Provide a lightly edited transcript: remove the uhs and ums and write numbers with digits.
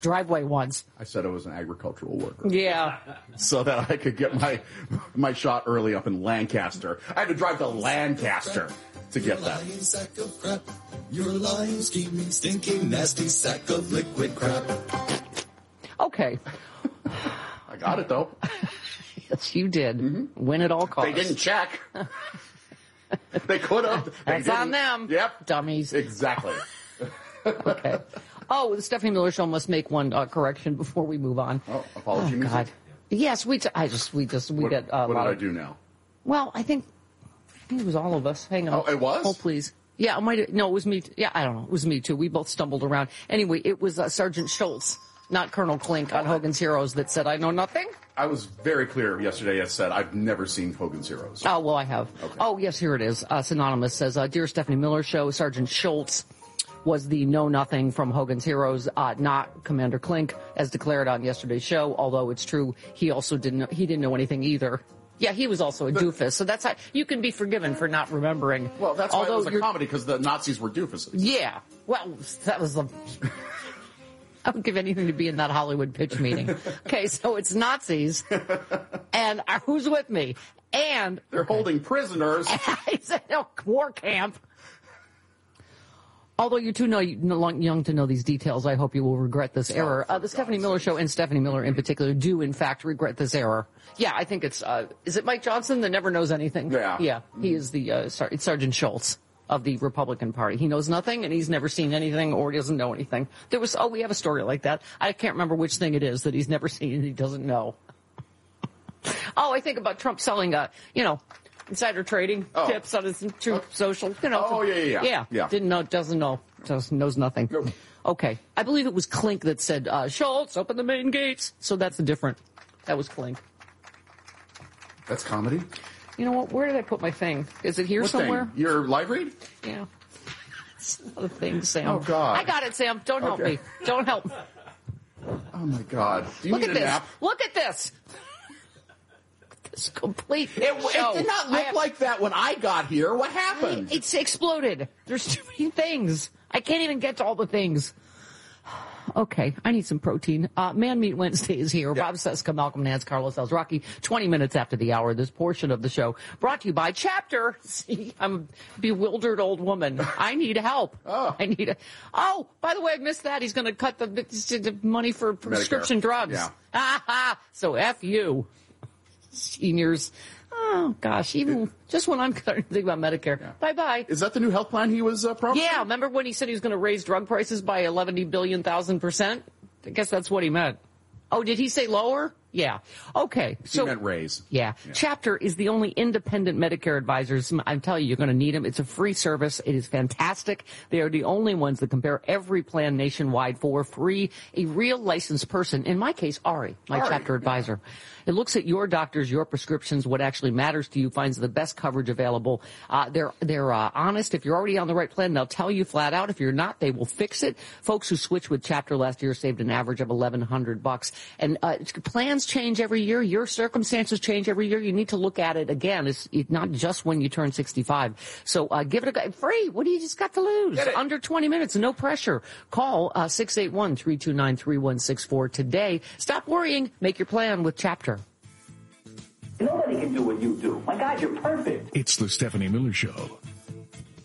driveway once. I said I was an agricultural worker. Yeah. So that I could get my shot early up in Lancaster. I had to drive to Lancaster to get that. Lying sack of crap. You're a lying, scheming, stinking, nasty sack of liquid crap. Okay. I got it, though. Yes, you did. Mm-hmm. Win at all costs. They didn't check. They could have. That's on them. Yep. Dummies. Exactly. Okay. Oh, the Stephanie Miller Show must make one correction before we move on. Oh, apology music? God. Yes, we get a What lot did I of... do now? Well, I think it was all of us. Hang on. Oh, it was? Oh, please. Yeah, it might have, no, it was me. Yeah, I don't know. It was me too. We both stumbled around. Anyway, it was Sergeant Schultz, not Colonel Klink on Hogan's Heroes that said, I know nothing. I was very clear yesterday. I said, I've never seen Hogan's Heroes. Oh, well, I have. Okay. Oh, yes, here it is. Synonymous says, Dear Stephanie Miller Show, Sergeant Schultz was the know-nothing from Hogan's Heroes, not Commander Klink, as declared on yesterday's show, although it's true he also didn't know anything either. Yeah, he was also a doofus, so that's how you can be forgiven for not remembering. Well, that's why it was a comedy, because the Nazis were doofuses. Yeah, well, that was the... I would give anything to be in that Hollywood pitch meeting. Okay, so it's Nazis, and who's with me? And... They're holding prisoners. It's a war camp. Although you're too young to know these details, I hope you will regret this error. The Stephanie Miller Show and Stephanie Miller in particular do, in fact, regret this error. Yeah, I think it's, is it Mike Johnson that never knows anything? Yeah. Yeah, he is the, it's Sergeant Schultz of the Republican Party. He knows nothing, and he's never seen anything, or he doesn't know anything. We have a story like that. I can't remember which thing it is that he's never seen and he doesn't know. I think about Trump selling, insider trading tips on his Truth Social. Yeah. Didn't know, doesn't know, knows nothing. Nope. Okay. I believe it was Klink that said, Schultz, open the main gates. So that's different. That was Klink. That's comedy? You know what? Where did I put my thing? Is it here somewhere? Thing? Your live read? Yeah. It's not a thing, Sam. Oh, God. I got it, Sam. Don't help me. Don't help me. Oh, my God. Do you Look need at a this. nap? Look at this. It's complete. It did not look like that when I got here. What happened? It's exploded. There's too many things. I can't even get to all the things. Okay, I need some protein. Man Meat Wednesday is here. Yeah. Bob Seska, Malcolm Nance, Carlos Alzraki. 20 minutes after the hour, this portion of the show brought to you by Chapter. See, I'm a bewildered old woman. I need help. Oh, by the way, I missed that. He's going to cut the money for prescription drugs. Yeah. So F you. Seniors. Oh, gosh. Even just when I'm starting to think about Medicare. Yeah. Bye-bye. Is that the new health plan he was promising? Yeah. Remember when he said he was going to raise drug prices by 11 billion thousand %? I guess that's what he meant. Oh, did he say lower? Yeah. Okay. So he meant raise. Yeah. Chapter is the only independent Medicare advisors. I'm telling you, you're going to need them. It's a free service. It is fantastic. They are the only ones that compare every plan nationwide for free. A real licensed person. In my case, Ari, Chapter advisor. It looks at your doctors, your prescriptions, what actually matters to you, finds the best coverage available. They're honest. If you're already on the right plan, they'll tell you flat out. If you're not, they will fix it. Folks who switched with Chapter last year saved an average of $1,100. And plans change every year. Your circumstances change every year. You need to look at it again. It's not just when you turn 65. So give it a go. Free. What do you just got to lose? Under 20 minutes. No pressure. Call 681-329-3164 today. Stop worrying. Make your plan with Chapter. Nobody can do what you do. My God, you're perfect. It's the Stephanie Miller Show.